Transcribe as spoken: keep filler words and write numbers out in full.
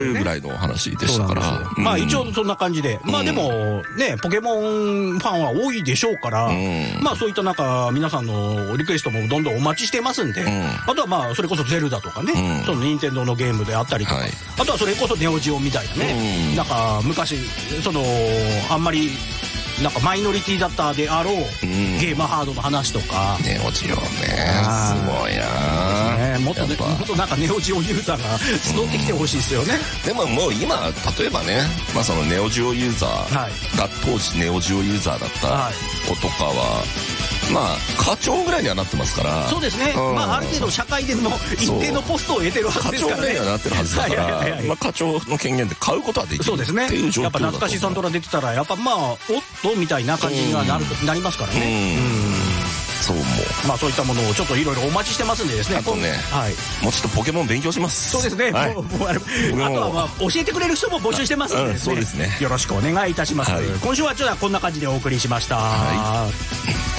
ぐらいの話でしたから、 まあ一応そんな感じで、まあでもね、ポケモンファンは多いでしょうから、まあそういった中皆さんのリクエストもどんどんお待ちしてますんで、あとはまあそれこそゼルダとかね、その任天堂のゲームであったりとか、あとはそれこそネオジオみたいなね、なんか昔そのあんまりなんかマイノリティだったであろうゲームハードの話とか、 ネオジオね、すごいな、 もっとね、もっとなんかネオジオユーザーが集ってきてほしいですよね。 でももう今例えばね、まあそのネオジオユーザーが当時ネオジオユーザーだった子とかはまあ課長ぐらいにはなってますから。 そうですね、まあある程度社会でも一定のポストを得てるはずですからね。 課長ぐらいにはなってるはずだからまあ課長の権限で買うことはできる。 そうですね、やっぱ懐かしいサントラ出てたらやっぱまあおっとみたいな感じにはなるなりますからね。 そう思う。 まあそういったものをちょっといろいろお待ちしてますんでですね。 あとね、もうちょっとポケモン勉強します。 そうですね、あとはまあ教えてくれる人も募集してますんでですね、よろしくお願いいたします。今週はちょっとこんな感じでお送りしました。